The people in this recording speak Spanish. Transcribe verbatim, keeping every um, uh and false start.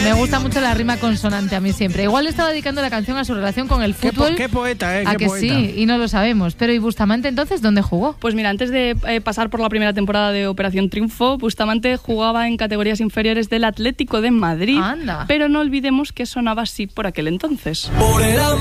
Me gusta mucho la rima consonante a mí siempre. Igual le estaba dedicando la canción a su relación con el fútbol. Qué, po- qué poeta, ¿eh? A Qué que poeta. sí, y no lo sabemos. Pero ¿y Bustamante entonces dónde jugó? Pues mira, antes de eh, pasar por la primera temporada de Operación Triunfo, Bustamante jugaba en categorías inferiores del Atlético de Madrid. Anda. Pero no olvidemos que sonaba así por aquel entonces. Por el amor